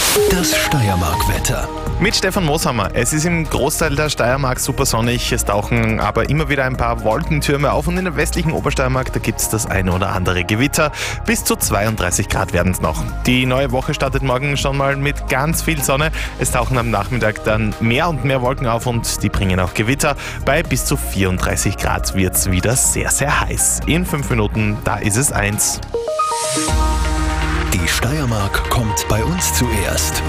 Das Steiermark-Wetter. Mit Stefan Mooshammer. Es ist im Großteil der Steiermark super sonnig, es tauchen aber immer wieder ein paar Wolkentürme auf und in der westlichen Obersteiermark, da gibt es das eine oder andere Gewitter. Bis zu 32 Grad werden es noch. Die neue Woche startet morgen schon mal mit ganz viel Sonne. Es tauchen am Nachmittag dann mehr und mehr Wolken auf und die bringen auch Gewitter. Bei bis zu 34 Grad wird es wieder sehr, sehr heiß. In 5 Minuten, da ist es 1. Die Steiermark kommt bei uns zuerst.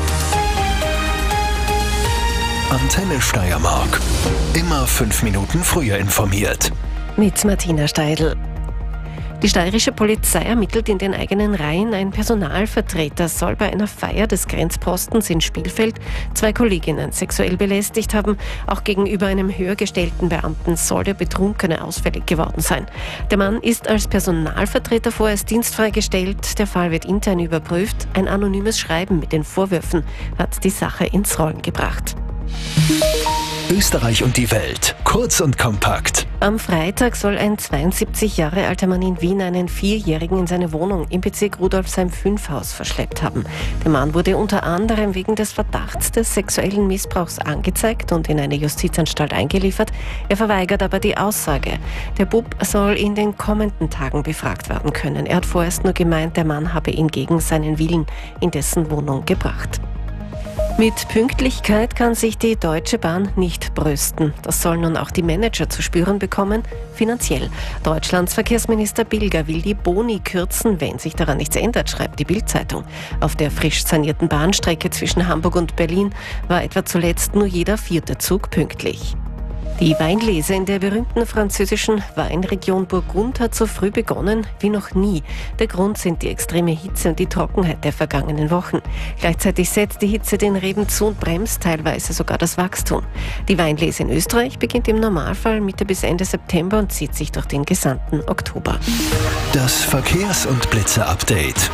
Antenne Steiermark. Immer 5 Minuten früher informiert. Mit Martina Steidl. Die steirische Polizei ermittelt in den eigenen Reihen. Ein Personalvertreter soll bei einer Feier des Grenzpostens in Spielfeld 2 Kolleginnen sexuell belästigt haben. Auch gegenüber einem höher gestellten Beamten soll der Betrunkene ausfällig geworden sein. Der Mann ist als Personalvertreter vorerst dienstfrei gestellt. Der Fall wird intern überprüft. Ein anonymes Schreiben mit den Vorwürfen hat die Sache ins Rollen gebracht. Österreich und die Welt. Kurz und kompakt. Am Freitag soll ein 72 Jahre alter Mann in Wien einen 4-Jährigen in seine Wohnung im Bezirk Rudolfsheim-5 verschleppt haben. Der Mann wurde unter anderem wegen des Verdachts des sexuellen Missbrauchs angezeigt und in eine Justizanstalt eingeliefert. Er verweigert aber die Aussage. Der Bub soll in den kommenden Tagen befragt werden können. Er hat vorerst nur gemeint, der Mann habe ihn gegen seinen Willen in dessen Wohnung gebracht. Mit Pünktlichkeit kann sich die Deutsche Bahn nicht brüsten. Das sollen nun auch die Manager zu spüren bekommen, finanziell. Deutschlands Verkehrsminister Bilger will die Boni kürzen, wenn sich daran nichts ändert, schreibt die Bild-Zeitung. Auf der frisch sanierten Bahnstrecke zwischen Hamburg und Berlin war etwa zuletzt nur jeder 4. Zug pünktlich. Die Weinlese in der berühmten französischen Weinregion Burgund hat so früh begonnen wie noch nie. Der Grund sind die extreme Hitze und die Trockenheit der vergangenen Wochen. Gleichzeitig setzt die Hitze den Reben zu und bremst teilweise sogar das Wachstum. Die Weinlese in Österreich beginnt im Normalfall Mitte bis Ende September und zieht sich durch den gesamten Oktober. Das Verkehrs- und Blitzer-Update.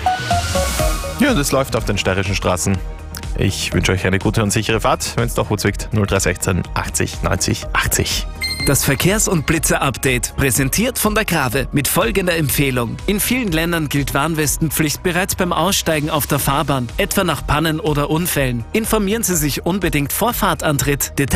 Ja, das läuft auf den steirischen Straßen. Ich wünsche euch eine gute und sichere Fahrt. Wenn es doch wo zwickt, 0316 80 90 80. Das Verkehrs- und Blitzer-Update, präsentiert von der Grave mit folgender Empfehlung. In vielen Ländern gilt Warnwestenpflicht bereits beim Aussteigen auf der Fahrbahn, etwa nach Pannen oder Unfällen. Informieren Sie sich unbedingt vor Fahrtantritt.